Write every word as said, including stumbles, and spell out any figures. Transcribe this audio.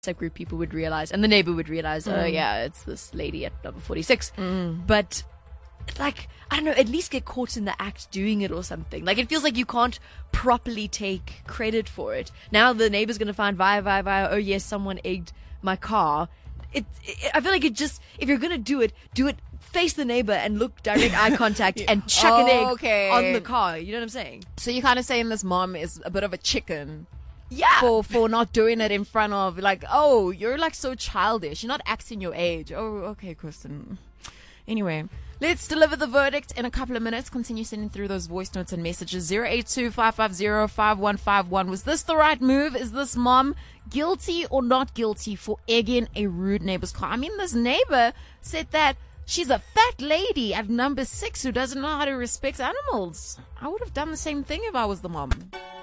WhatsApp group, people would realize, and the neighbor would realize, Mm. oh yeah, it's this lady at number forty-six. Mm. But it's like, I don't know, at least get caught in the act doing it or something. Like, it feels like you can't properly take credit for it. Now the neighbor's going to find via, via, via, oh yes, someone egged my car. It, it, I feel like it just, if you're going to do it, do it, face the neighbor and look direct eye contact and chuck an egg Okay. on the car. You know what I'm saying? So you're kind of saying this mom is a bit of a chicken. Yeah. For for not doing it in front of, like, oh, you're like so childish. You're not acting your age. Oh, okay, Kristen. Anyway, let's deliver the verdict in a couple of minutes. Continue sending through those voice notes and messages. zero eight two, five five zero, five one five one. Was this the right move? Is this mom guilty or not guilty for egging a rude neighbor's car? I mean, this neighbor said that she's a fat lady at number six who doesn't know how to respect animals. I would have done the same thing if I was the mom.